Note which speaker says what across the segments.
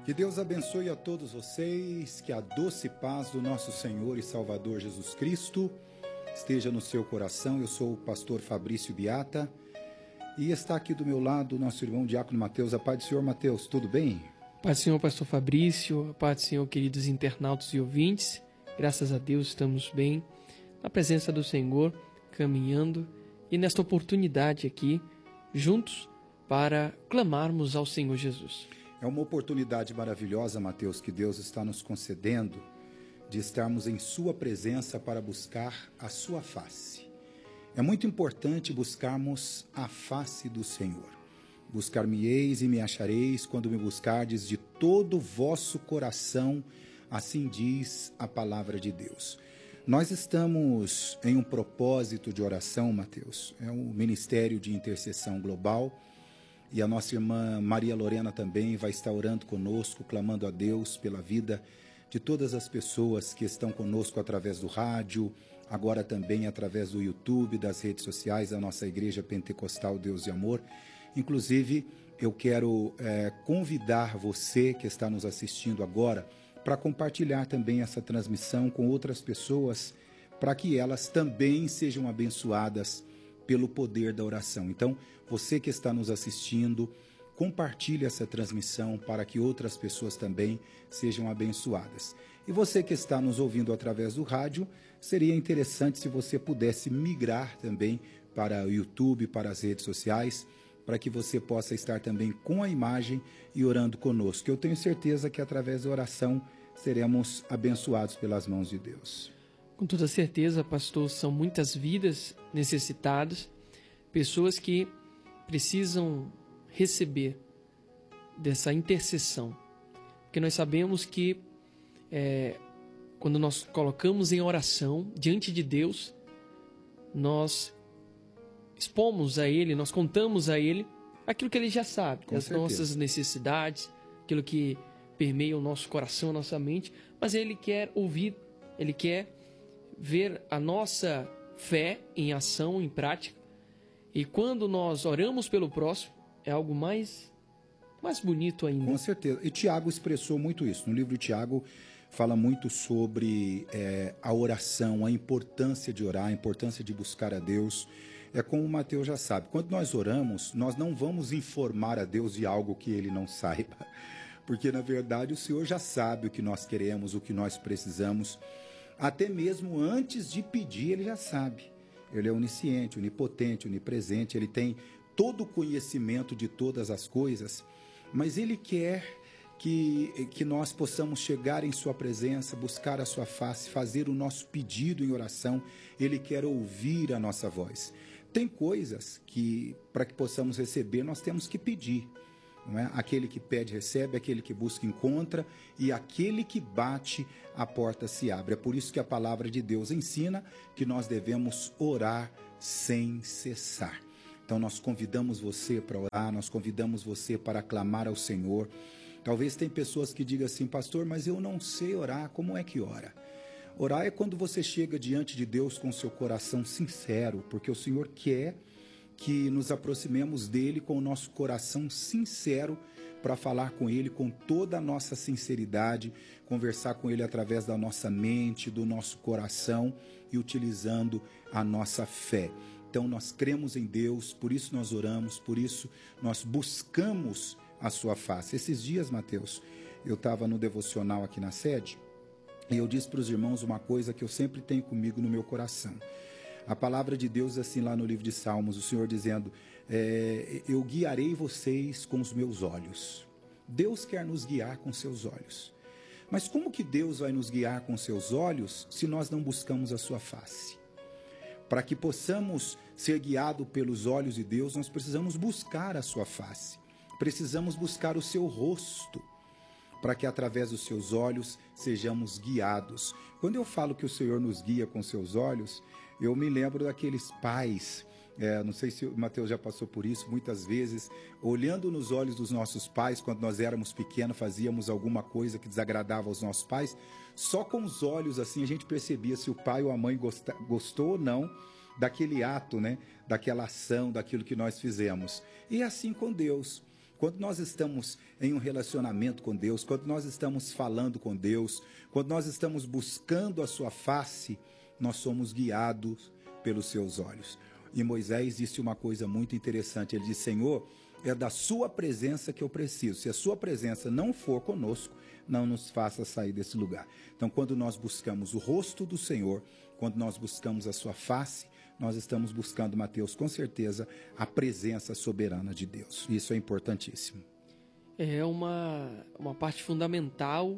Speaker 1: Que Deus abençoe a todos vocês, que a doce paz do nosso Senhor e Salvador Jesus Cristo esteja no seu coração. Eu sou o pastor Fabrício Biata e está aqui do meu lado o nosso irmão Diácono Mateus. A paz do Senhor, Mateus, tudo bem?
Speaker 2: Paz do Senhor, pastor Fabrício, a paz do Senhor, queridos internautas e ouvintes. Graças a Deus estamos bem, na presença do Senhor, caminhando e nesta oportunidade aqui, juntos, para clamarmos ao Senhor Jesus.
Speaker 1: É uma oportunidade maravilhosa, Mateus, que Deus está nos concedendo de estarmos em sua presença para buscar a sua face. É muito importante buscarmos a face do Senhor. Buscar-me-eis e me achareis quando me buscardes de todo o vosso coração, assim diz a palavra de Deus. Nós estamos em um propósito de oração, Mateus. É um ministério de intercessão global. E a nossa irmã Maria Lorena também vai estar orando conosco, clamando a Deus pela vida de todas as pessoas que estão conosco através do rádio, agora também através do YouTube, das redes sociais da nossa Igreja Pentecostal Deus e Amor. Inclusive, eu quero convidar você que está nos assistindo agora para compartilhar também essa transmissão com outras pessoas, para que elas também sejam abençoadas pelo poder da oração. Então, você que está nos assistindo, compartilhe essa transmissão para que outras pessoas também sejam abençoadas. E você que está nos ouvindo através do rádio, seria interessante se você pudesse migrar também para o YouTube, para as redes sociais, para que você possa estar também com a imagem e orando conosco. Eu tenho certeza que através da oração seremos abençoados pelas mãos de Deus.
Speaker 2: Com toda certeza, pastor, são muitas vidas necessitadas, pessoas que precisam receber dessa intercessão. Porque nós sabemos que quando nós colocamos em oração diante de Deus, nós expomos a Ele, nós contamos a Ele aquilo que Ele já sabe, as nossas necessidades, aquilo que permeia o nosso coração, a nossa mente, mas Ele quer ouvir, Ele quer ver a nossa fé em ação, em prática. E quando nós oramos pelo próximo, é algo mais bonito ainda.
Speaker 1: Com certeza. E Tiago expressou muito isso. No livro de Tiago fala muito sobre a oração, a importância de orar, a importância de buscar a Deus. É como o Mateus já sabe. Quando nós oramos, nós não vamos informar a Deus de algo que Ele não saiba. Porque, na verdade, o Senhor já sabe o que nós queremos, o que nós precisamos. Até mesmo antes de pedir, Ele já sabe. Ele é onisciente, onipotente, onipresente, Ele tem todo o conhecimento de todas as coisas, mas Ele quer que nós possamos chegar em Sua presença, buscar a Sua face, fazer o nosso pedido em oração. Ele quer ouvir a nossa voz. Tem coisas que, para que possamos receber, nós temos que pedir. Não é? Aquele que pede recebe, aquele que busca encontra, e aquele que bate, a porta se abre. É por isso que a palavra de Deus ensina que nós devemos orar sem cessar. Então nós convidamos você para orar, nós convidamos você para clamar ao Senhor. Talvez tem pessoas que digam assim: pastor, mas eu não sei orar. Como é que ora? Orar é quando você chega diante de Deus com seu coração sincero, porque o Senhor quer que nos aproximemos dele com o nosso coração sincero, para falar com ele com toda a nossa sinceridade, conversar com ele através da nossa mente, do nosso coração e utilizando a nossa fé. Então nós cremos em Deus, por isso nós oramos, por isso nós buscamos a sua face. Esses dias, Mateus, eu estava no devocional aqui na sede e eu disse para os irmãos uma coisa que eu sempre tenho comigo no meu coração. A palavra de Deus, assim lá no livro de Salmos, o Senhor dizendo, eu guiarei vocês com os meus olhos. Deus quer nos guiar com seus olhos. Mas como que Deus vai nos guiar com seus olhos se nós não buscamos a sua face? Para que possamos ser guiados pelos olhos de Deus, nós precisamos buscar a sua face. Precisamos buscar o seu rosto, para que através dos seus olhos sejamos guiados. Quando eu falo que o Senhor nos guia com seus olhos, eu me lembro daqueles pais, não sei se o Mateus já passou por isso, muitas vezes, olhando nos olhos dos nossos pais, quando nós éramos pequenos, fazíamos alguma coisa que desagradava aos nossos pais, só com os olhos assim a gente percebia se o pai ou a mãe gostou ou não daquele ato, né? Daquela ação, daquilo que nós fizemos. E assim com Deus. Quando nós estamos em um relacionamento com Deus, quando nós estamos falando com Deus, quando nós estamos buscando a sua face, nós somos guiados pelos seus olhos. E Moisés disse uma coisa muito interessante. Ele disse: Senhor, é da sua presença que eu preciso. Se a sua presença não for conosco, não nos faça sair desse lugar. Então, quando nós buscamos o rosto do Senhor, quando nós buscamos a sua face, nós estamos buscando, Mateus, com certeza, a presença soberana de Deus. Isso é importantíssimo.
Speaker 2: É uma parte fundamental,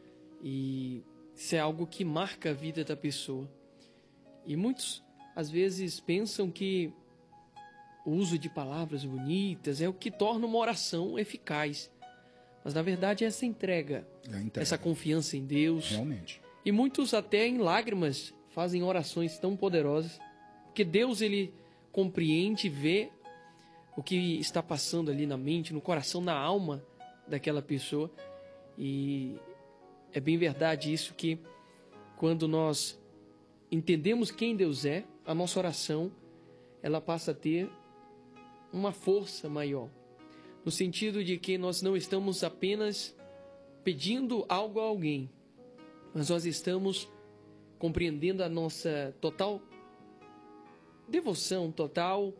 Speaker 2: e isso é algo que marca a vida da pessoa. E muitos, às vezes, pensam que o uso de palavras bonitas é o que torna uma oração eficaz. Mas, na verdade, é essa entrega, essa confiança em Deus.
Speaker 1: Realmente.
Speaker 2: E muitos, até em lágrimas, fazem orações tão poderosas, porque Deus, ele compreende e vê o que está passando ali na mente, no coração, na alma daquela pessoa. E é bem verdade isso, que quando nós entendemos quem Deus é, a nossa oração, ela passa a ter uma força maior. No sentido de que nós não estamos apenas pedindo algo a alguém, mas nós estamos compreendendo a nossa total devoção, total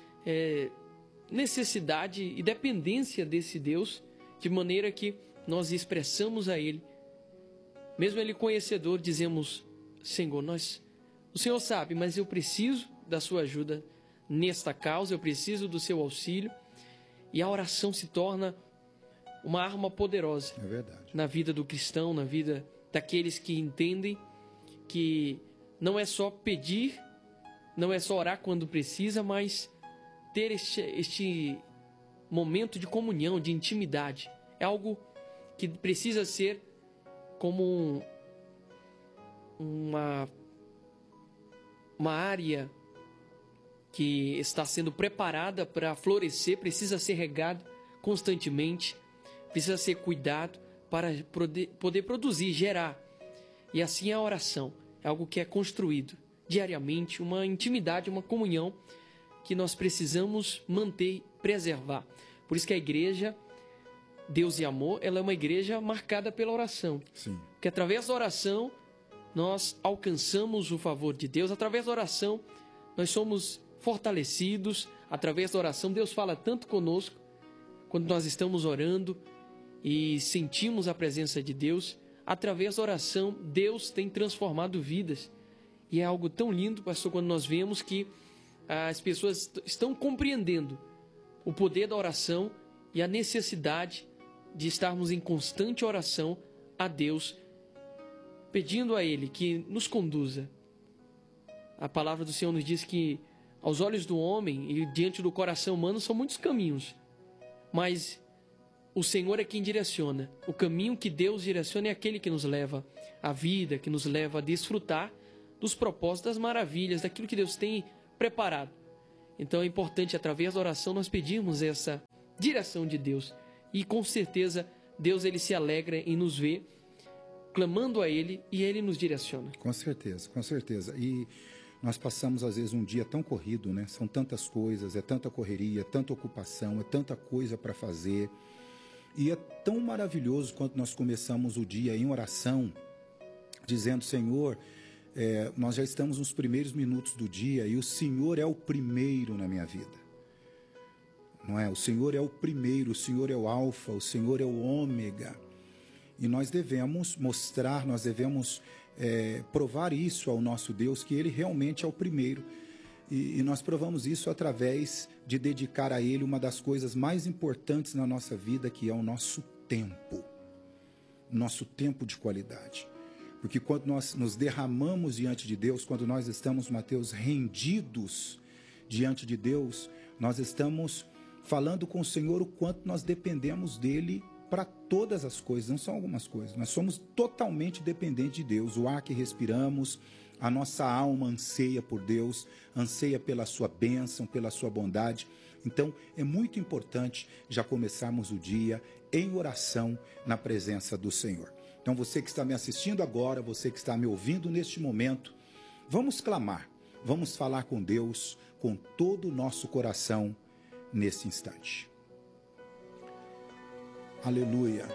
Speaker 2: necessidade e dependência desse Deus, de maneira que nós expressamos a Ele, mesmo Ele conhecedor, dizemos: Senhor, o Senhor sabe, mas eu preciso da sua ajuda nesta causa, eu preciso do seu auxílio. E a oração se torna uma arma poderosa na vida do cristão, na vida daqueles que entendem que não é só pedir, não é só orar quando precisa, mas ter este momento de comunhão, de intimidade. É algo que precisa ser como uma área que está sendo preparada para florescer, precisa ser regado constantemente, precisa ser cuidado para poder produzir, gerar. E assim a oração é algo que é construído diariamente, uma intimidade, uma comunhão que nós precisamos manter e preservar. Por isso que a igreja, Deus e Amor, ela é uma igreja marcada pela oração.
Speaker 1: Sim.
Speaker 2: Porque através da oração nós alcançamos o favor de Deus, através da oração nós somos fortalecidos, através da oração Deus fala tanto conosco. Quando nós estamos orando e sentimos a presença de Deus, através da oração Deus tem transformado vidas. E é algo tão lindo, pastor, quando nós vemos que as pessoas estão compreendendo o poder da oração e a necessidade de estarmos em constante oração a Deus, pedindo a Ele que nos conduza. A palavra do Senhor nos diz que aos olhos do homem e diante do coração humano são muitos caminhos, mas o Senhor é quem direciona. O caminho que Deus direciona é aquele que nos leva à vida, que nos leva a desfrutar dos propósitos, das maravilhas, daquilo que Deus tem preparado. Então é importante, através da oração, nós pedirmos essa direção de Deus. E com certeza Deus, ele se alegra em nos ver clamando a Ele, e Ele nos direciona.
Speaker 1: Com certeza, com certeza. E nós passamos, às vezes, um dia tão corrido, né? São tantas coisas, é tanta correria, é tanta ocupação, é tanta coisa para fazer. E é tão maravilhoso quando nós começamos o dia em oração, dizendo: Senhor, nós já estamos nos primeiros minutos do dia e o Senhor é o primeiro na minha vida. Não é? O Senhor é o primeiro, o Senhor é o alfa, o Senhor é o ômega. E nós devemos mostrar, nós devemos provar isso ao nosso Deus, que Ele realmente é o primeiro. E nós provamos isso através de dedicar a Ele uma das coisas mais importantes na nossa vida, que é o nosso tempo de qualidade. Porque quando nós nos derramamos diante de Deus, quando nós estamos, Mateus, rendidos diante de Deus, nós estamos falando com o Senhor o quanto nós dependemos dEle para todas as coisas, não são algumas coisas. Nós somos totalmente dependentes de Deus. O ar que respiramos, a nossa alma anseia por Deus, anseia pela sua bênção, pela sua bondade. Então, é muito importante já começarmos o dia em oração na presença do Senhor. Então, você que está me assistindo agora, você que está me ouvindo neste momento, vamos clamar, vamos falar com Deus com todo o nosso coração nesse instante. Aleluia.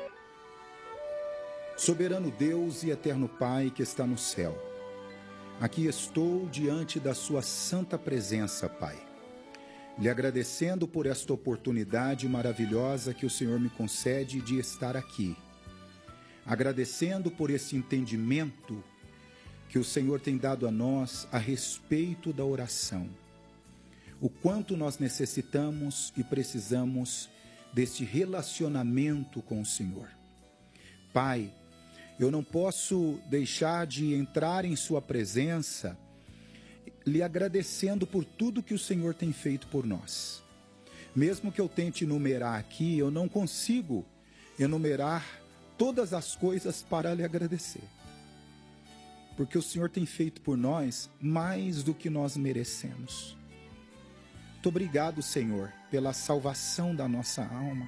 Speaker 1: Soberano Deus e eterno Pai que está no céu, aqui estou diante da sua santa presença, Pai, lhe agradecendo por esta oportunidade maravilhosa que o Senhor me concede de estar aqui, agradecendo por esse entendimento que o Senhor tem dado a nós a respeito da oração, o quanto nós necessitamos e precisamos deste relacionamento com o Senhor. Pai, eu não posso deixar de entrar em sua presença lhe agradecendo por tudo que o Senhor tem feito por nós. Mesmo que eu tente enumerar aqui, eu não consigo enumerar todas as coisas para lhe agradecer. Porque o Senhor tem feito por nós mais do que nós merecemos. Muito obrigado, Senhor, pela salvação da nossa alma.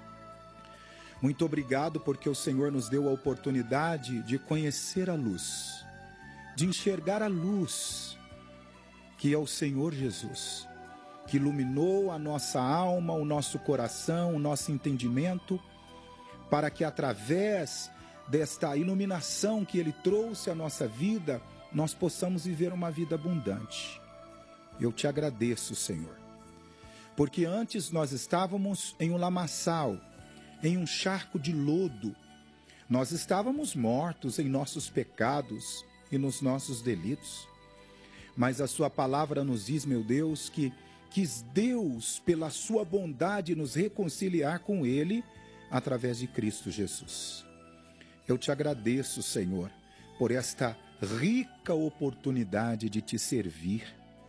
Speaker 1: Muito obrigado porque o Senhor nos deu a oportunidade de conhecer a luz, de enxergar a luz, que é o Senhor Jesus, que iluminou a nossa alma, o nosso coração, o nosso entendimento, para que através desta iluminação que Ele trouxe à nossa vida, nós possamos viver uma vida abundante. Eu te agradeço, Senhor, porque antes nós estávamos em um lamaçal, em um charco de lodo. Nós estávamos mortos em nossos pecados e nos nossos delitos. Mas a sua palavra nos diz, meu Deus, que quis Deus, pela sua bondade, nos reconciliar com Ele através de Cristo Jesus. Eu te agradeço, Senhor, por esta rica oportunidade de te servir,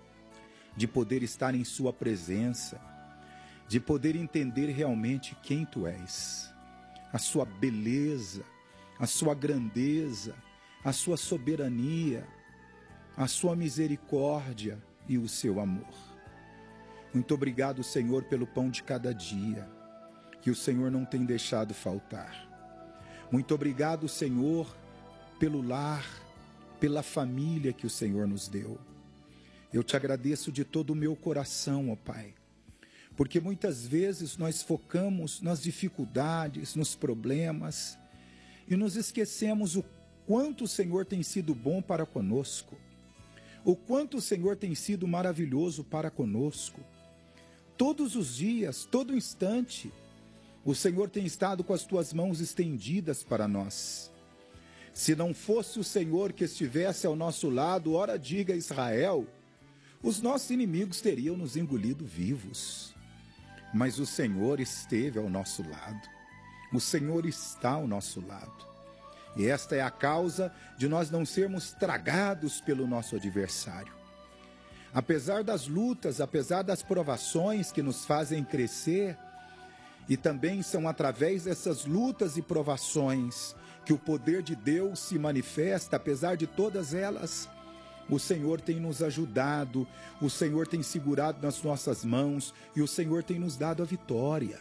Speaker 1: de poder estar em sua presença, de poder entender realmente quem tu és, a sua beleza, a sua grandeza, a sua soberania, a sua misericórdia e o seu amor. Muito obrigado, Senhor, pelo pão de cada dia, que o Senhor não tem deixado faltar. Muito obrigado, Senhor, pelo lar, pela família que o Senhor nos deu. Eu te agradeço de todo o meu coração, ó Pai, porque muitas vezes nós focamos nas dificuldades, nos problemas, e nos esquecemos o quanto o Senhor tem sido bom para conosco, o quanto o Senhor tem sido maravilhoso para conosco. Todos os dias, todo instante, o Senhor tem estado com as tuas mãos estendidas para nós. Se não fosse o Senhor que estivesse ao nosso lado, ora diga Israel, os nossos inimigos teriam nos engolido vivos. Mas o Senhor esteve ao nosso lado. O Senhor está ao nosso lado. E esta é a causa de nós não sermos tragados pelo nosso adversário. Apesar das lutas, apesar das provações que nos fazem crescer, e também são através dessas lutas e provações que o poder de Deus se manifesta, apesar de todas elas, o Senhor tem nos ajudado, o Senhor tem segurado nas nossas mãos e o Senhor tem nos dado a vitória.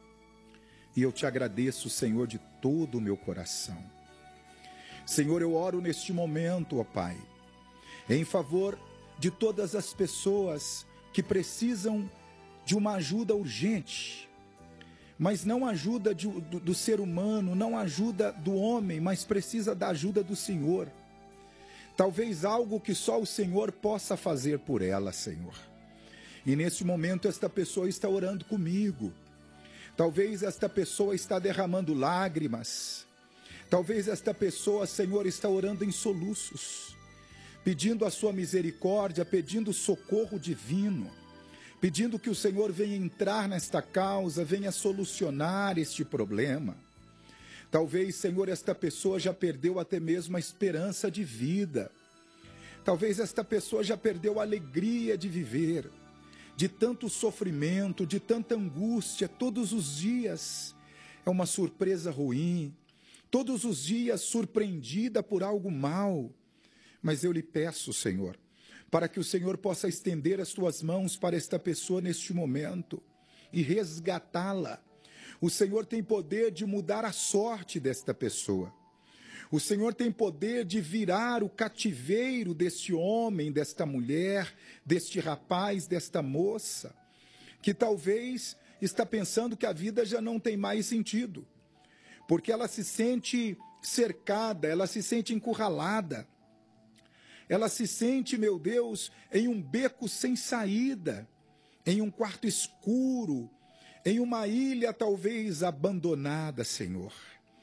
Speaker 1: E eu te agradeço, Senhor, de todo o meu coração. Senhor, eu oro neste momento, ó Pai, em favor de todas as pessoas que precisam de uma ajuda urgente, mas não ajuda do ser humano, não ajuda do homem, mas precisa da ajuda do Senhor. Talvez algo que só o Senhor possa fazer por ela, Senhor. E nesse momento esta pessoa está orando comigo. Talvez esta pessoa está derramando lágrimas. Talvez esta pessoa, Senhor, está orando em soluços, pedindo a sua misericórdia, pedindo socorro divino, pedindo que o Senhor venha entrar nesta causa, venha solucionar este problema. Talvez, Senhor, esta pessoa já perdeu até mesmo a esperança de vida. Talvez esta pessoa já perdeu a alegria de viver, de tanto sofrimento, de tanta angústia. Todos os dias é uma surpresa ruim, todos os dias surpreendida por algo mal. Mas eu lhe peço, Senhor, para que o Senhor possa estender as tuas mãos para esta pessoa neste momento e resgatá-la. O Senhor tem poder de mudar a sorte desta pessoa. O Senhor tem poder de virar o cativeiro deste homem, desta mulher, deste rapaz, desta moça, que talvez está pensando que a vida já não tem mais sentido. porque ela se sente cercada, ela se sente encurralada, ela se sente, meu Deus, em um beco sem saída, em um quarto escuro, em uma ilha talvez abandonada, Senhor,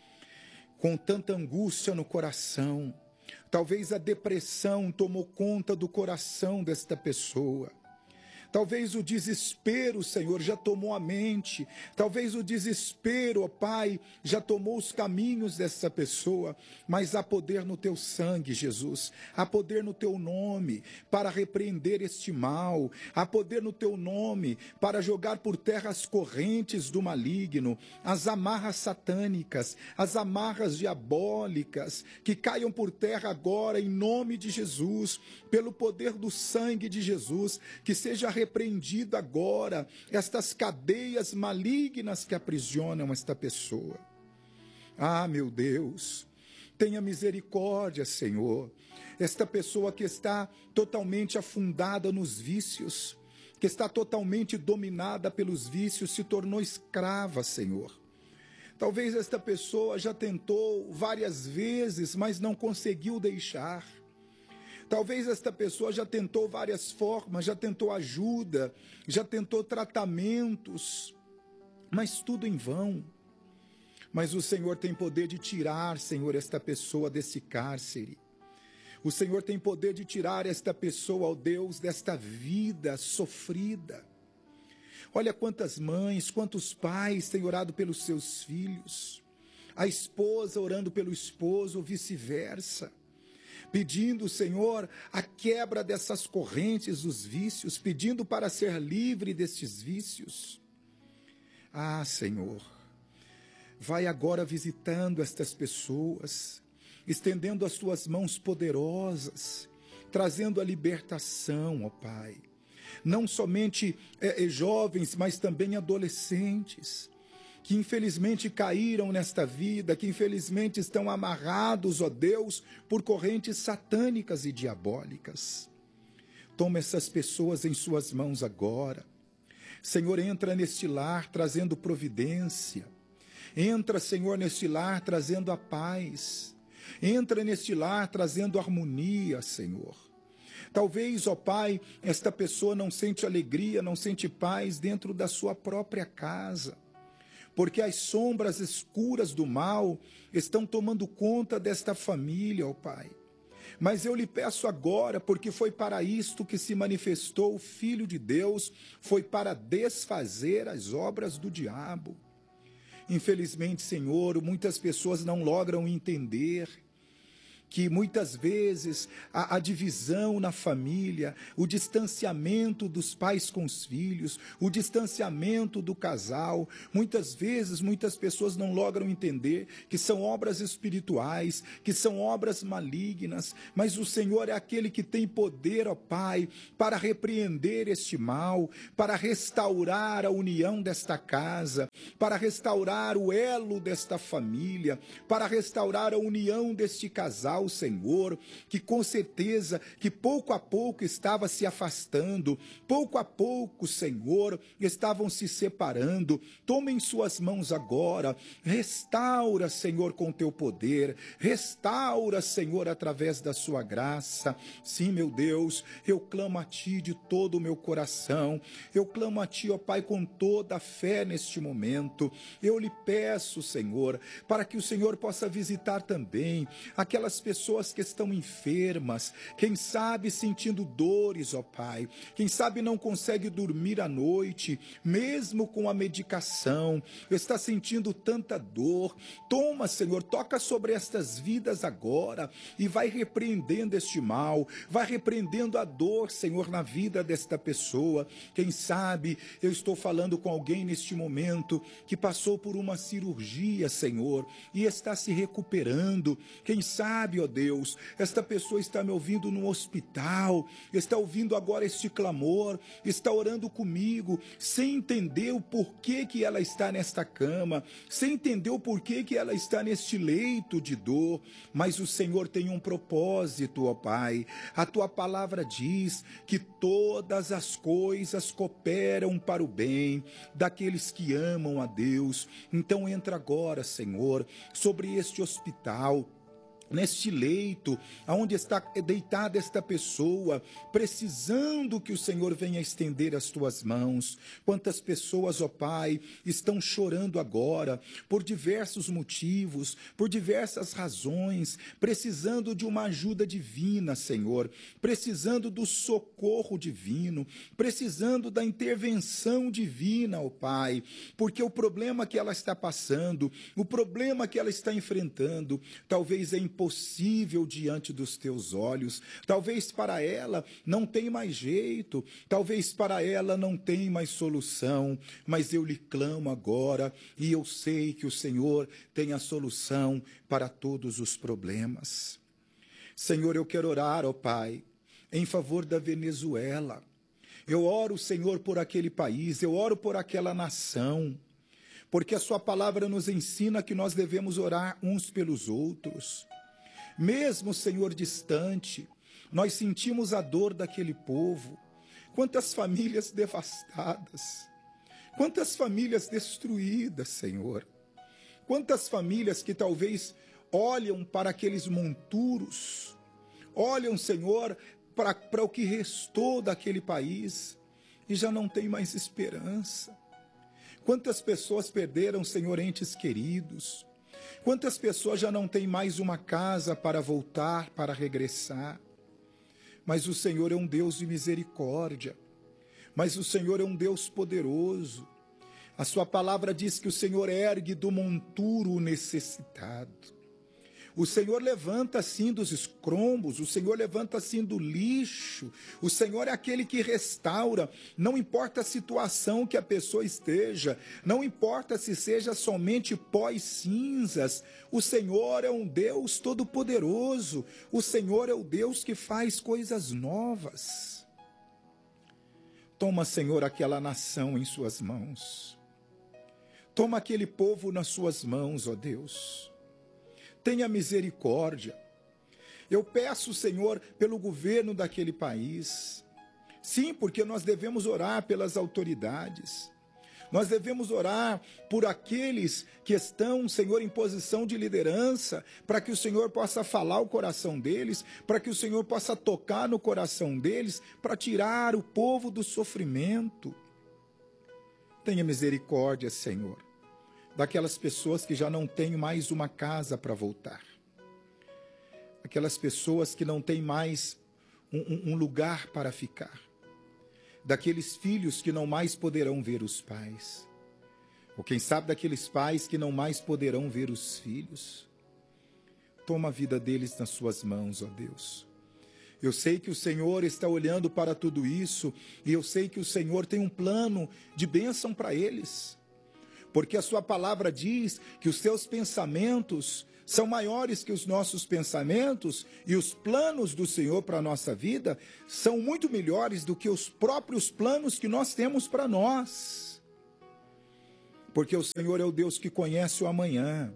Speaker 1: com tanta angústia no coração. Talvez a depressão tomou conta do coração desta pessoa. Talvez o desespero, Senhor, já tomou a mente. Talvez o desespero, ó Pai, já tomou os caminhos dessa pessoa. Mas há poder no teu sangue, Jesus. Há poder no teu nome para repreender este mal. Há poder no teu nome para jogar por terra as correntes do maligno, as amarras satânicas, as amarras diabólicas, que caiam por terra agora em nome de Jesus, pelo poder do sangue de Jesus, que seja repreendido agora estas cadeias malignas que aprisionam esta pessoa. Ah, meu Deus, tenha misericórdia, Senhor. Esta pessoa que está totalmente afundada nos vícios, que está totalmente dominada pelos vícios, se tornou escrava, Senhor. Talvez esta pessoa já tentou várias vezes, mas não conseguiu deixar. Talvez esta pessoa já tentou várias formas, já tentou ajuda, já tentou tratamentos, mas tudo em vão. Mas o Senhor tem poder de tirar, Senhor, esta pessoa desse cárcere. O Senhor tem poder de tirar esta pessoa, ó Deus, desta vida sofrida. Olha quantas mães, quantos pais têm orado pelos seus filhos. A esposa orando pelo esposo, ou vice-versa. Pedindo, Senhor, a quebra dessas correntes dos vícios, pedindo para ser livre destes vícios. Ah, Senhor, vai agora visitando estas pessoas, estendendo as tuas mãos poderosas, trazendo a libertação, ó Pai. Não somente jovens, mas também adolescentes, que infelizmente caíram nesta vida, que infelizmente estão amarrados, ó Deus, por correntes satânicas e diabólicas. Toma essas pessoas em suas mãos agora. Senhor, entra neste lar trazendo providência. Entra, Senhor, neste lar trazendo a paz. Entra neste lar trazendo harmonia, Senhor. Talvez, ó Pai, esta pessoa não sente alegria, não sente paz dentro da sua própria casa, porque as sombras escuras do mal estão tomando conta desta família, ó Pai. Mas eu lhe peço agora, porque foi para isto que se manifestou o Filho de Deus, foi para desfazer as obras do diabo. Infelizmente, Senhor, muitas pessoas não logram entender que muitas vezes a divisão na família, o distanciamento dos pais com os filhos, o distanciamento do casal, muitas vezes muitas pessoas não logram entender que são obras espirituais, que são obras malignas, mas o Senhor é aquele que tem poder, ó Pai, para repreender este mal, para restaurar a união desta casa, para restaurar o elo desta família, para restaurar a união deste casal, Senhor, que com certeza que pouco a pouco estava se afastando, pouco a pouco, Senhor, estavam se separando. Toma em suas mãos agora, restaura, Senhor, com teu poder, restaura, Senhor, através da sua graça. Sim, meu Deus, eu clamo a Ti de todo o meu coração, eu clamo a Ti, ó Pai, com toda a fé neste momento. Eu lhe peço, Senhor, para que o Senhor possa visitar também aquelas pessoas que estão enfermas, quem sabe sentindo dores, ó Pai, quem sabe não consegue dormir à noite, mesmo com a medicação, está sentindo tanta dor. Toma, Senhor, toca sobre estas vidas agora e vai repreendendo este mal, vai repreendendo a dor, Senhor, na vida desta pessoa. Quem sabe eu estou falando com alguém neste momento que passou por uma cirurgia, Senhor, e está se recuperando. Quem sabe, sabe, ó Deus, esta pessoa está me ouvindo no hospital, está ouvindo agora este clamor, está orando comigo, sem entender o porquê que ela está nesta cama, sem entender o porquê que ela está neste leito de dor, mas o Senhor tem um propósito, ó Pai. A tua palavra diz que todas as coisas cooperam para o bem daqueles que amam a Deus. Então entra agora, Senhor, sobre este hospital, neste leito, aonde está deitada esta pessoa, precisando que o Senhor venha estender as tuas mãos. Quantas pessoas, ó Pai, estão chorando agora, por diversos motivos, por diversas razões, precisando de uma ajuda divina, Senhor, precisando do socorro divino, precisando da intervenção divina, ó Pai, porque o problema que ela está passando, o problema que ela está enfrentando, talvez é impossível diante dos teus olhos. Talvez para ela não tem mais jeito, talvez para ela não tem mais solução, mas eu lhe clamo agora e eu sei que o Senhor tem a solução para todos os problemas. Senhor, eu quero orar, ó Pai, em favor da Venezuela. Eu oro, Senhor, por aquele país, eu oro por aquela nação, porque a sua palavra nos ensina que nós devemos orar uns pelos outros. Mesmo, Senhor, distante, nós sentimos a dor daquele povo. Quantas famílias devastadas, quantas famílias destruídas, Senhor. Quantas famílias que talvez olham para aqueles monturos, olham, Senhor, para o que restou daquele país e já não tem mais esperança. Quantas pessoas perderam, Senhor, entes queridos. Quantas pessoas já não têm mais uma casa para voltar, para regressar? Mas o Senhor é um Deus de misericórdia. Mas o Senhor é um Deus poderoso. A sua palavra diz que o Senhor ergue do monturo o necessitado. O Senhor levanta assim dos escombros, o Senhor levanta assim do lixo, o Senhor é aquele que restaura, não importa a situação que a pessoa esteja, não importa se seja somente pó e cinzas, o Senhor é um Deus todo-poderoso, o Senhor é o Deus que faz coisas novas. Toma, Senhor, aquela nação em suas mãos, toma aquele povo nas suas mãos, ó Deus. Tenha misericórdia. Eu peço, Senhor, pelo governo daquele país. Sim, porque nós devemos orar pelas autoridades. Nós devemos orar por aqueles que estão, Senhor, em posição de liderança, para que o Senhor possa falar o coração deles, para que o Senhor possa tocar no coração deles, para tirar o povo do sofrimento. Tenha misericórdia, Senhor, daquelas pessoas que já não têm mais uma casa para voltar. Aquelas pessoas que não têm mais um lugar para ficar. Daqueles filhos que não mais poderão ver os pais. Ou quem sabe daqueles pais que não mais poderão ver os filhos. Toma a vida deles nas suas mãos, ó Deus. Eu sei que o Senhor está olhando para tudo isso e eu sei que o Senhor tem um plano de bênção para eles. Porque a sua palavra diz que os seus pensamentos são maiores que os nossos pensamentos e os planos do Senhor para a nossa vida são muito melhores do que os próprios planos que nós temos para nós. Porque o Senhor é o Deus que conhece o amanhã.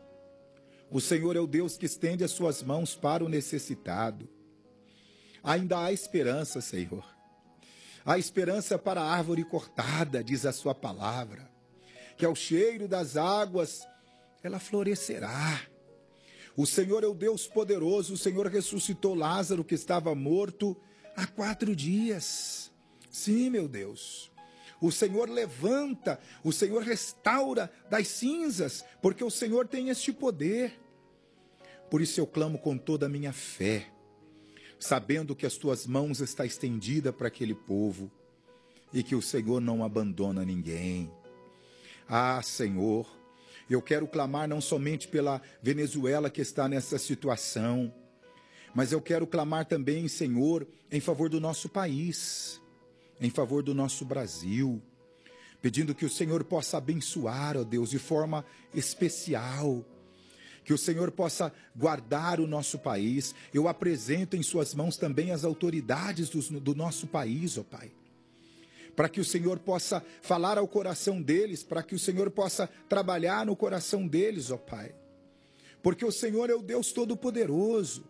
Speaker 1: O Senhor é o Deus que estende as suas mãos para o necessitado. Ainda há esperança, Senhor. Há esperança para a árvore cortada, diz a sua palavra. Que ao cheiro das águas ela florescerá. O Senhor é o Deus poderoso, o Senhor ressuscitou Lázaro que estava morto há 4 dias. Sim, meu Deus. O Senhor levanta, o Senhor restaura das cinzas, porque o Senhor tem este poder. Por isso eu clamo com toda a minha fé, sabendo que as tuas mãos estão estendidas para aquele povo e que o Senhor não abandona ninguém. Ah, Senhor, eu quero clamar não somente pela Venezuela que está nessa situação, mas eu quero clamar também, Senhor, em favor do nosso país, em favor do nosso Brasil, pedindo que o Senhor possa abençoar, ó Deus, de forma especial, que o Senhor possa guardar o nosso país. Eu apresento em suas mãos também as autoridades do nosso país, ó Pai, para que o Senhor possa falar ao coração deles, para que o Senhor possa trabalhar no coração deles, ó Pai, porque o Senhor é o Deus Todo-Poderoso.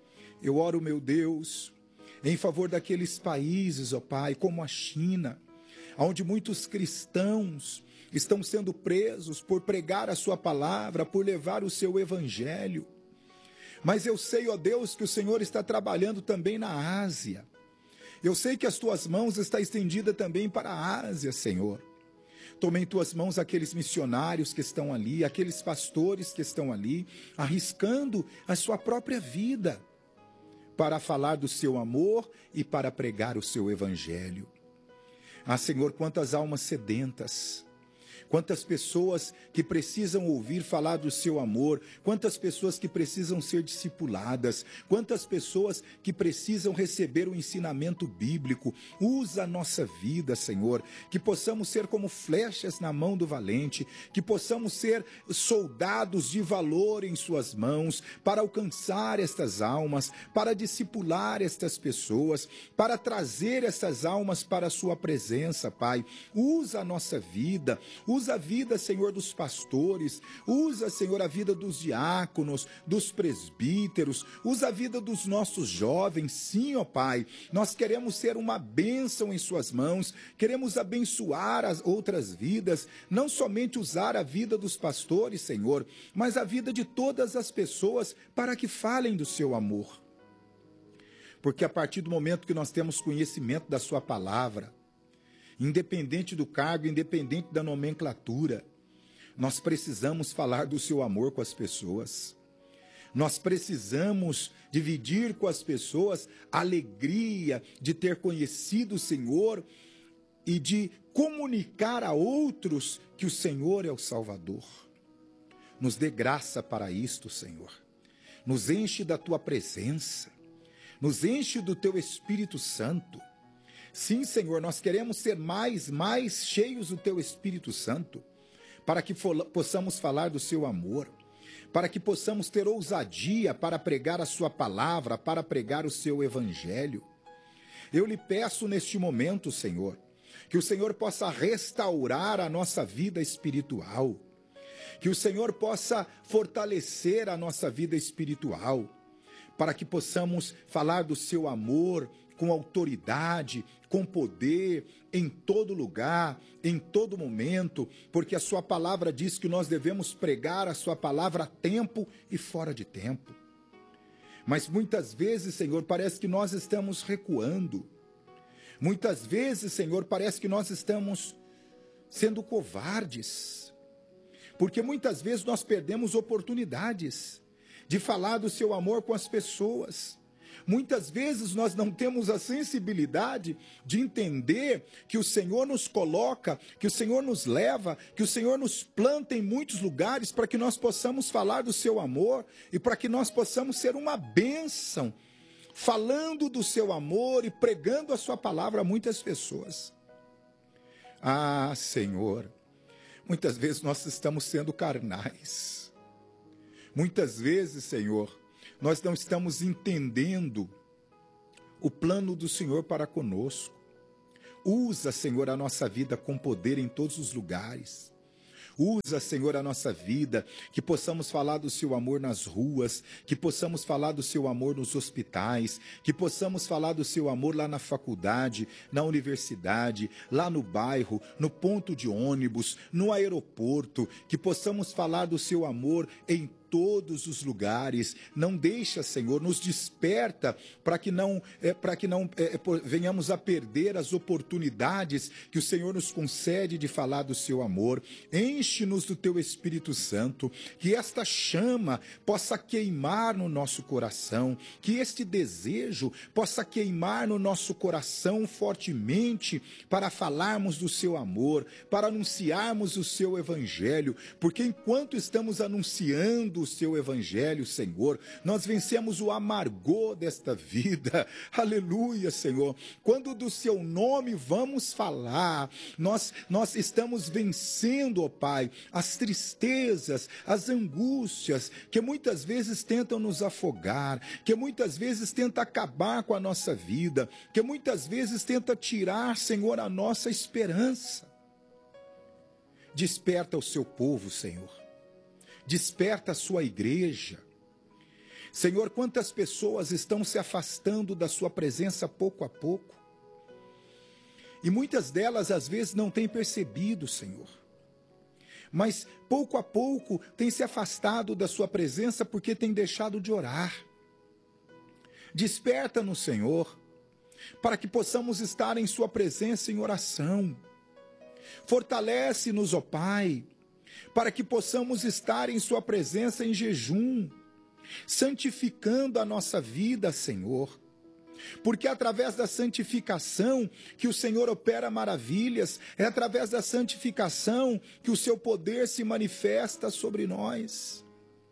Speaker 1: Eu oro, meu Deus, em favor daqueles países, ó Pai, como a China, onde muitos cristãos estão sendo presos por pregar a sua palavra, por levar o seu evangelho. Mas eu sei, ó Deus, que o Senhor está trabalhando também na Ásia. Eu sei que as tuas mãos estão estendidas também para a Ásia, Senhor. Toma em tuas mãos aqueles missionários que estão ali, aqueles pastores que estão ali, arriscando a sua própria vida para falar do seu amor e para pregar o seu evangelho. Ah, Senhor, quantas almas sedentas, quantas pessoas que precisam ouvir falar do seu amor, quantas pessoas que precisam ser discipuladas, quantas pessoas que precisam receber o ensinamento bíblico. Usa a nossa vida, Senhor, que possamos ser como flechas na mão do valente, que possamos ser soldados de valor em suas mãos, para alcançar estas almas, para discipular estas pessoas, para trazer estas almas para a sua presença, Pai. Usa a nossa vida, usa a vida, Senhor, dos pastores, usa, Senhor, a vida dos diáconos, dos presbíteros, usa a vida dos nossos jovens. Sim, ó Pai, nós queremos ser uma bênção em suas mãos, queremos abençoar as outras vidas, não somente usar a vida dos pastores, Senhor, mas a vida de todas as pessoas para que falem do seu amor. Porque a partir do momento que nós temos conhecimento da sua palavra, independente do cargo, independente da nomenclatura, nós precisamos falar do seu amor com as pessoas. Nós precisamos dividir com as pessoas a alegria de ter conhecido o Senhor e de comunicar a outros que o Senhor é o Salvador. Nos dê graça para isto, Senhor. Nos enche da tua presença. Nos enche do teu Espírito Santo. Sim, Senhor, nós queremos ser mais cheios do Teu Espírito Santo, para que possamos falar do Seu amor, para que possamos ter ousadia para pregar a Sua palavra, para pregar o Seu Evangelho. Eu lhe peço neste momento, Senhor, que o Senhor possa restaurar a nossa vida espiritual, que o Senhor possa fortalecer a nossa vida espiritual, para que possamos falar do Seu amor com autoridade, com poder, em todo lugar, em todo momento, porque a sua palavra diz que nós devemos pregar a sua palavra a tempo e fora de tempo. Mas muitas vezes, Senhor, parece que nós estamos recuando. Muitas vezes, Senhor, parece que nós estamos sendo covardes, porque muitas vezes nós perdemos oportunidades de falar do seu amor com as pessoas. Muitas vezes nós não temos a sensibilidade de entender que o Senhor nos coloca, que o Senhor nos leva, que o Senhor nos planta em muitos lugares para que nós possamos falar do seu amor e para que nós possamos ser uma bênção, falando do seu amor e pregando a sua palavra a muitas pessoas. Ah, Senhor, muitas vezes nós estamos sendo carnais. Muitas vezes, Senhor, nós não estamos entendendo o plano do Senhor para conosco. Usa, Senhor, a nossa vida com poder em todos os lugares. Usa, Senhor, a nossa vida, que possamos falar do seu amor nas ruas, que possamos falar do seu amor nos hospitais, que possamos falar do seu amor lá na faculdade, na universidade, lá no bairro, no ponto de ônibus, no aeroporto, que possamos falar do seu amor em todos os lugares. Não deixa, Senhor, nos desperta para que não venhamos a perder as oportunidades que o Senhor nos concede de falar do seu amor. Enche-nos do teu Espírito Santo, que esta chama possa queimar no nosso coração, que este desejo possa queimar no nosso coração fortemente para falarmos do seu amor, para anunciarmos o seu evangelho, porque enquanto estamos anunciando do seu evangelho, Senhor. Nós vencemos o amargor desta vida. Aleluia, Senhor. Quando do seu nome vamos falar, nós estamos vencendo, ó Pai, as tristezas, as angústias que muitas vezes tentam nos afogar, que muitas vezes tentam acabar com a nossa vida, que muitas vezes tentam tirar, Senhor, a nossa esperança. Desperta o seu povo, Senhor. Desperta a sua igreja. Senhor, quantas pessoas estão se afastando da sua presença pouco a pouco. E muitas delas, às vezes, não têm percebido, Senhor. Mas, pouco a pouco, têm se afastado da sua presença porque têm deixado de orar. Desperta-nos, Senhor, para que possamos estar em sua presença em oração. Fortalece-nos, ó Pai, para que possamos estar em sua presença em jejum, santificando a nossa vida, Senhor. Porque é através da santificação que o Senhor opera maravilhas, é através da santificação que o seu poder se manifesta sobre nós.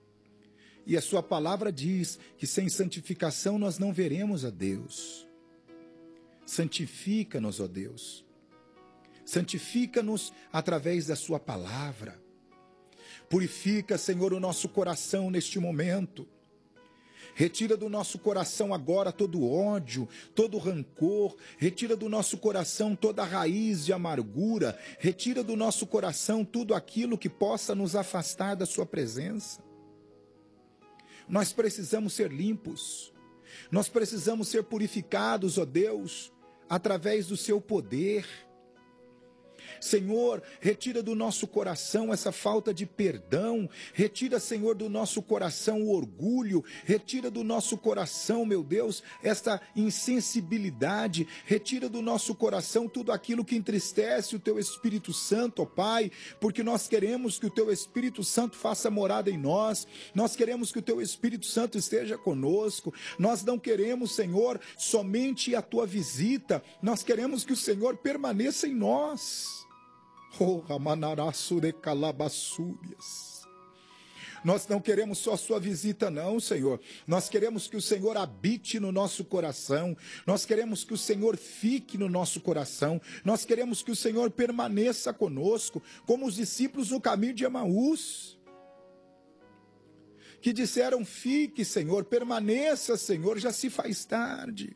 Speaker 1: E a sua palavra diz que sem santificação nós não veremos a Deus. Santifica-nos, ó Deus. Santifica-nos através da sua palavra. Purifica, Senhor, o nosso coração neste momento. Retira do nosso coração agora todo ódio, todo rancor. Retira do nosso coração toda raiz de amargura. Retira do nosso coração tudo aquilo que possa nos afastar da sua presença. Nós precisamos ser limpos. Nós precisamos ser purificados, ó Deus, através do seu poder. Senhor, retira do nosso coração essa falta de perdão, retira, Senhor, do nosso coração o orgulho, retira do nosso coração, meu Deus, essa insensibilidade, retira do nosso coração tudo aquilo que entristece o Teu Espírito Santo, ó Pai, porque nós queremos que o Teu Espírito Santo faça morada em nós, nós queremos que o Teu Espírito Santo esteja conosco, nós não queremos, Senhor, somente a Tua visita, nós queremos que o Senhor permaneça em nós. Nós não queremos só a sua visita não, Senhor. Nós queremos que o Senhor habite no nosso coração. Nós queremos que o Senhor fique no nosso coração. Nós queremos que o Senhor permaneça conosco, como os discípulos no caminho de Emaús, que disseram: fique, Senhor, permaneça, Senhor, já se faz tarde.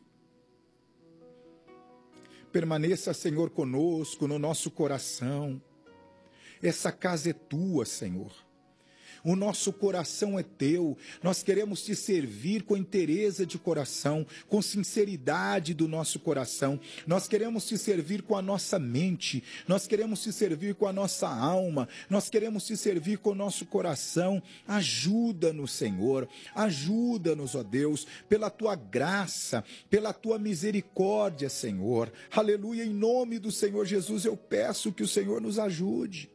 Speaker 1: Permaneça, Senhor, conosco, no nosso coração. Essa casa é tua, Senhor. O nosso coração é teu, nós queremos te servir com inteireza de coração, com sinceridade do nosso coração, nós queremos te servir com a nossa mente, nós queremos te servir com a nossa alma, nós queremos te servir com o nosso coração. Ajuda-nos, Senhor, ajuda-nos, ó Deus, pela tua graça, pela tua misericórdia, Senhor. Aleluia, em nome do Senhor Jesus eu peço que o Senhor nos ajude.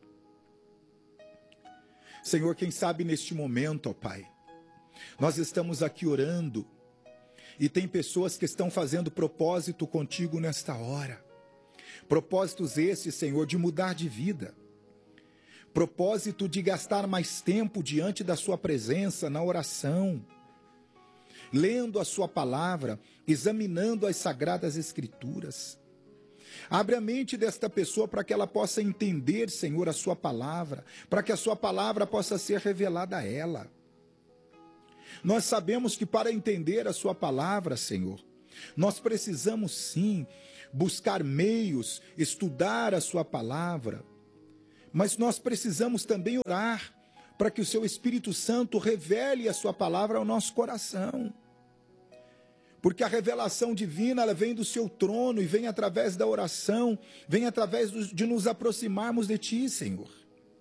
Speaker 1: Senhor, quem sabe neste momento, ó Pai, nós estamos aqui orando e tem pessoas que estão fazendo propósito contigo nesta hora. Propósitos esses, Senhor, de mudar de vida. Propósito de gastar mais tempo diante da sua presença, na oração, lendo a sua palavra, examinando as sagradas escrituras. Abre a mente desta pessoa para que ela possa entender, Senhor, a sua palavra, para que a sua palavra possa ser revelada a ela. Nós sabemos que para entender a sua palavra, Senhor, nós precisamos sim buscar meios, estudar a sua palavra, mas nós precisamos também orar para que o seu Espírito Santo revele a sua palavra ao nosso coração. Porque a revelação divina, ela vem do seu trono e vem através da oração, vem através de nos aproximarmos de ti, Senhor.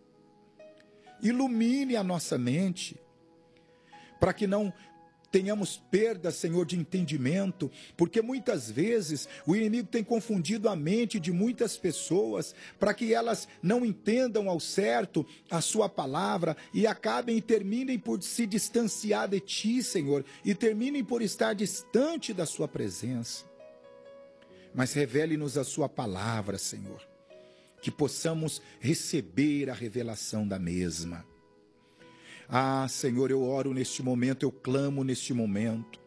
Speaker 1: Ilumine a nossa mente, para que não tenhamos perda, Senhor, de entendimento, porque muitas vezes o inimigo tem confundido a mente de muitas pessoas, para que elas não entendam ao certo a sua palavra e acabem e terminem por se distanciar de ti, Senhor, e terminem por estar distante da sua presença. Mas revele-nos a sua palavra, Senhor, que possamos receber a revelação da mesma. Ah, Senhor, eu oro neste momento, eu clamo neste momento,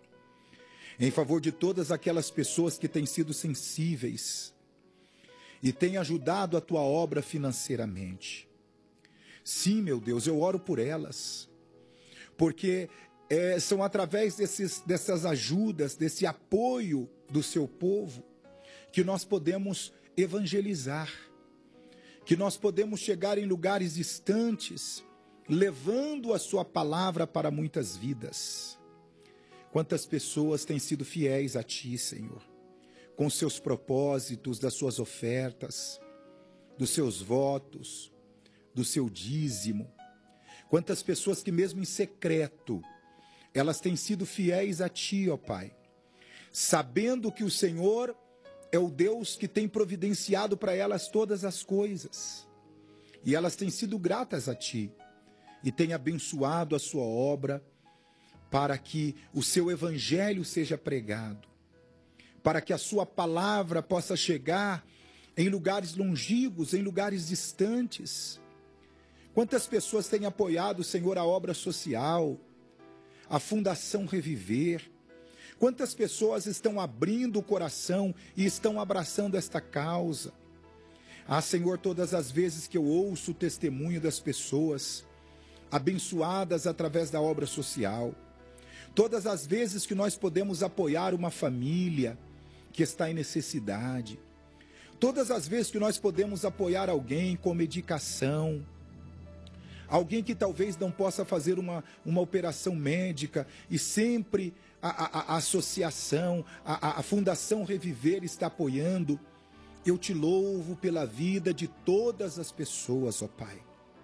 Speaker 1: em favor de todas aquelas pessoas que têm sido sensíveis e têm ajudado a tua obra financeiramente. Sim, meu Deus, eu oro por elas, porque são através dessas ajudas, desse apoio do seu povo, que nós podemos evangelizar, que nós podemos chegar em lugares distantes, levando a sua palavra para muitas vidas. Quantas pessoas têm sido fiéis a ti, Senhor, com seus propósitos, das suas ofertas, dos seus votos, do seu dízimo. Quantas pessoas que mesmo em secreto, elas têm sido fiéis a ti, ó Pai, sabendo que o Senhor é o Deus que tem providenciado para elas todas as coisas. E elas têm sido gratas a ti e têm abençoado a sua obra para que o seu evangelho seja pregado, para que a sua palavra possa chegar em lugares longínquos, em lugares distantes. Quantas pessoas têm apoiado, Senhor, a obra social, a Fundação Reviver? Quantas pessoas estão abrindo o coração e estão abraçando esta causa? Ah, Senhor, todas as vezes que eu ouço o testemunho das pessoas abençoadas através da obra social, todas as vezes que nós podemos apoiar uma família que está em necessidade, todas as vezes que nós podemos apoiar alguém com medicação, alguém que talvez não possa fazer uma operação médica e sempre a associação, a Fundação Reviver está apoiando. Eu te louvo pela vida de todas as pessoas, ó Pai,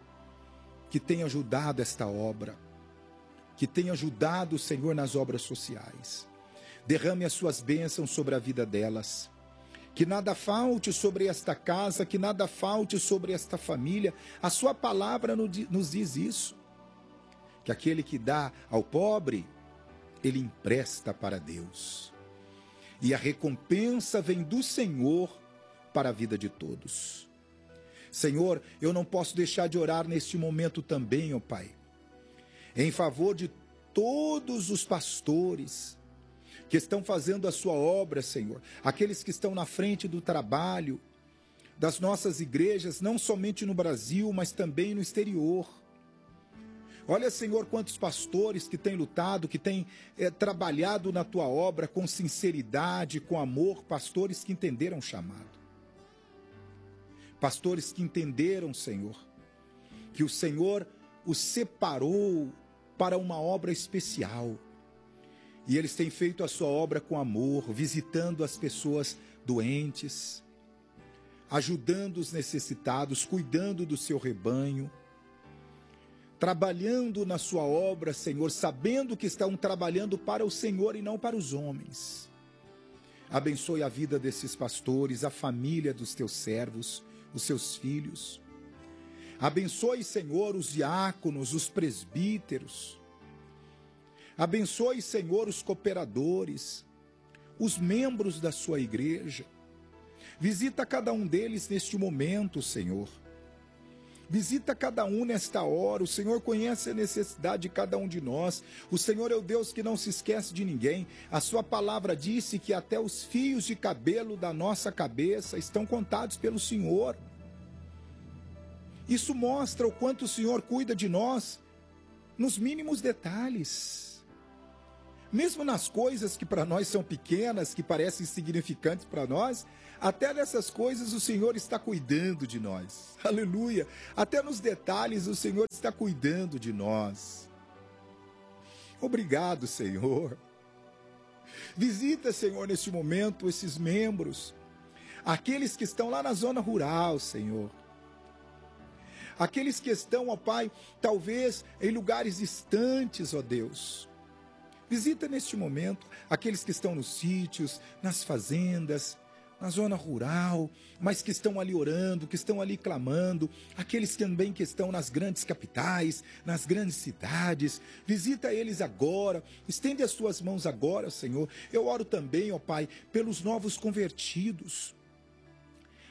Speaker 1: que têm ajudado esta obra, que têm ajudado o Senhor nas obras sociais. Derrame as suas bênçãos sobre a vida delas. Que nada falte sobre esta casa, que nada falte sobre esta família. A sua palavra nos diz isso. Que aquele que dá ao pobre, ele empresta para Deus. E a recompensa vem do Senhor para a vida de todos. Senhor, eu não posso deixar de orar neste momento também, ó Pai, em favor de todos os pastores que estão fazendo a sua obra, Senhor, aqueles que estão na frente do trabalho das nossas igrejas, não somente no Brasil, mas também no exterior. Olha, Senhor, quantos pastores que têm lutado, que têm trabalhado na tua obra com sinceridade, com amor, pastores que entenderam o chamado. Pastores que entenderam, Senhor, que o Senhor os separou para uma obra especial. E eles têm feito a sua obra com amor, visitando as pessoas doentes, ajudando os necessitados, cuidando do seu rebanho, trabalhando na sua obra, Senhor, sabendo que estão trabalhando para o Senhor e não para os homens. Abençoe a vida desses pastores, a família dos teus servos, os seus filhos. Abençoe, Senhor, os diáconos, os presbíteros. Abençoe, Senhor, os cooperadores, os membros da sua igreja. Visita cada um deles neste momento, Senhor. Visita cada um nesta hora. O Senhor conhece a necessidade de cada um de nós. O Senhor é o Deus que não se esquece de ninguém. A sua palavra disse que até os fios de cabelo da nossa cabeça estão contados pelo Senhor. Isso mostra o quanto o Senhor cuida de nós nos mínimos detalhes. Mesmo nas coisas que para nós são pequenas, que parecem insignificantes para nós, até nessas coisas o Senhor está cuidando de nós. Aleluia! Até nos detalhes o Senhor está cuidando de nós. Obrigado, Senhor. Visita, Senhor, neste momento esses membros, aqueles que estão lá na zona rural, Senhor. Aqueles que estão, ó Pai, talvez em lugares distantes, ó Deus. Visita neste momento aqueles que estão nos sítios, nas fazendas, na zona rural, mas que estão ali orando, que estão ali clamando, aqueles também que estão nas grandes capitais, nas grandes cidades. Visita eles agora, estende as tuas mãos agora, Senhor. Eu oro também, ó Pai, pelos novos convertidos.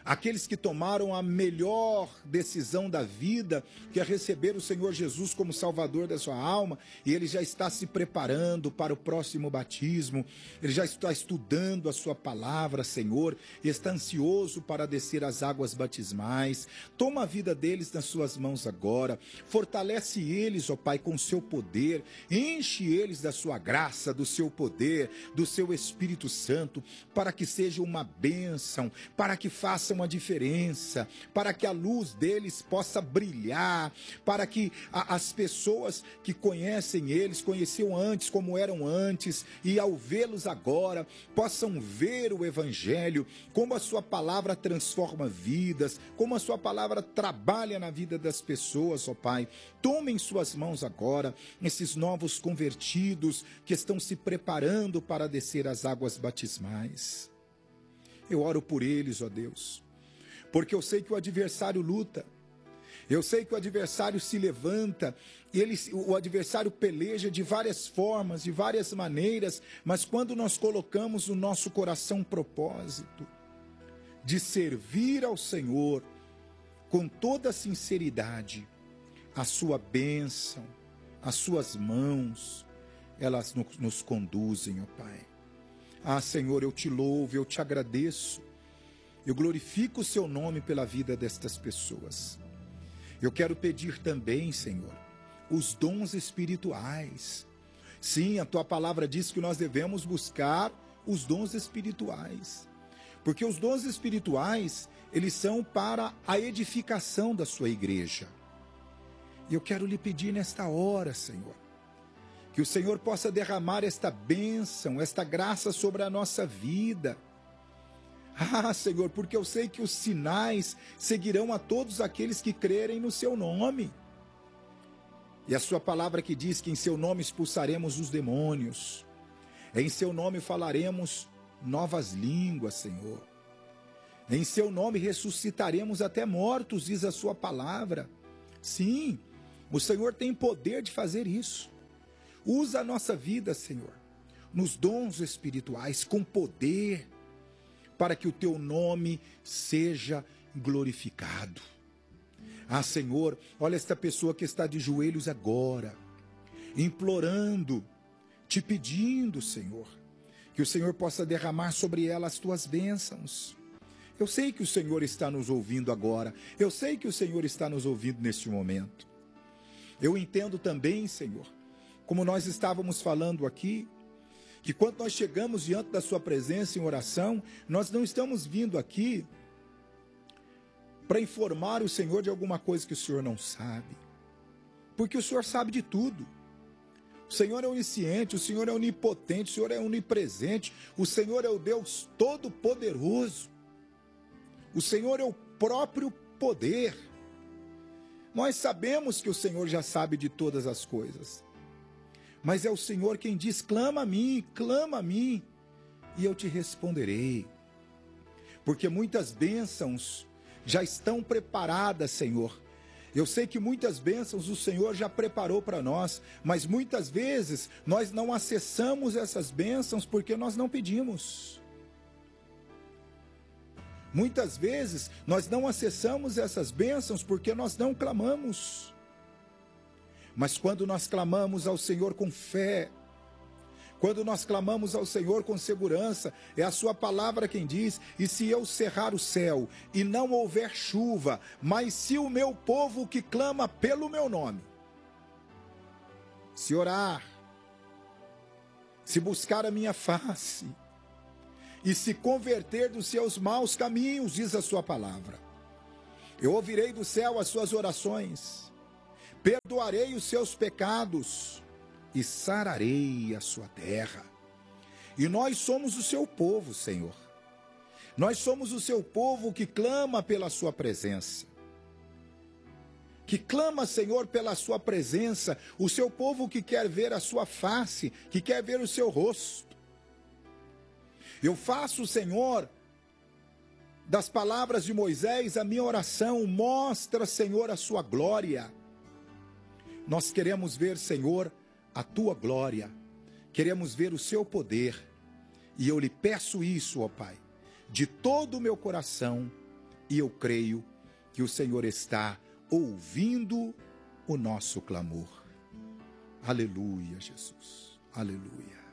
Speaker 1: aqueles que tomaram a melhor decisão da vida, que é receber o Senhor Jesus como Salvador da sua alma, e ele já está se preparando para o próximo batismo, ele já está estudando a sua palavra, Senhor, e está ansioso para descer as águas batismais. Toma a vida deles nas suas mãos agora, fortalece eles, ó Pai, com o seu poder, enche eles da sua graça, do seu poder, do seu Espírito Santo, para que seja uma bênção, para que façam a diferença, para que a luz deles possa brilhar, para que as pessoas que conhecem eles, conheciam antes como eram antes, e ao vê-los agora, possam ver o Evangelho, como a sua palavra transforma vidas, como a sua palavra trabalha na vida das pessoas, ó Pai. Tome em suas mãos agora esses novos convertidos que estão se preparando para descer as águas batismais. Eu oro por eles, ó Deus, porque eu sei que o adversário luta, eu sei que o adversário se levanta, o adversário peleja de várias formas, de várias maneiras, mas quando nós colocamos no nosso coração um propósito de servir ao Senhor com toda sinceridade, a sua bênção, as suas mãos, elas nos conduzem, ó Pai. Ah, Senhor, eu te louvo, eu te agradeço, eu glorifico o seu nome pela vida destas pessoas. Eu quero pedir também, Senhor, os dons espirituais. Sim, a tua palavra diz que nós devemos buscar os dons espirituais, porque os dons espirituais, eles são para a edificação da sua igreja. E eu quero lhe pedir nesta hora, Senhor, que o Senhor possa derramar esta bênção, esta graça sobre a nossa vida. Ah, Senhor, porque eu sei que os sinais seguirão a todos aqueles que crerem no seu nome. E a sua palavra que diz que em seu nome expulsaremos os demônios, em seu nome falaremos novas línguas, Senhor. Em seu nome ressuscitaremos até mortos, diz a sua palavra. Sim, o Senhor tem poder de fazer isso. Usa a nossa vida, Senhor, nos dons espirituais, com poder, para que o teu nome seja glorificado. Ah, Senhor, olha esta pessoa que está de joelhos agora, implorando, te pedindo, Senhor, que o Senhor possa derramar sobre ela as tuas bênçãos. Eu sei que o Senhor está nos ouvindo agora, eu sei que o Senhor está nos ouvindo neste momento. Eu entendo também, Senhor, como nós estávamos falando aqui, que quando nós chegamos diante da sua presença em oração, nós não estamos vindo aqui para informar o Senhor de alguma coisa que o Senhor não sabe, porque o Senhor sabe de tudo. O Senhor é onisciente, o Senhor é onipotente, o Senhor é onipresente, o Senhor é o Deus todo-poderoso, o Senhor é o próprio poder. Nós sabemos que o Senhor já sabe de todas as coisas, mas é o Senhor quem diz: clama a mim, e eu te responderei. Porque muitas bênçãos já estão preparadas, Senhor. Eu sei que muitas bênçãos o Senhor já preparou para nós, mas muitas vezes nós não acessamos essas bênçãos porque nós não pedimos. Muitas vezes nós não acessamos essas bênçãos porque nós não clamamos. Mas quando nós clamamos ao Senhor com fé, quando nós clamamos ao Senhor com segurança, é a sua palavra quem diz: e se eu cerrar o céu e não houver chuva, mas se o meu povo que clama pelo meu nome, se orar, se buscar a minha face, e se converter dos seus maus caminhos, diz a sua palavra, eu ouvirei do céu as suas orações, perdoarei os seus pecados e sararei a sua terra. E nós somos o seu povo, Senhor. Nós somos o seu povo que clama pela sua presença. Que clama, Senhor, pela sua presença. O seu povo que quer ver a sua face, que quer ver o seu rosto. Eu faço, Senhor, das palavras de Moisés a minha oração. Mostra, Senhor, a sua glória. Nós queremos ver, Senhor, a tua glória, queremos ver o seu poder, e eu lhe peço isso, ó Pai, de todo o meu coração, E eu creio que o Senhor está ouvindo o nosso clamor. Aleluia, Jesus. Aleluia.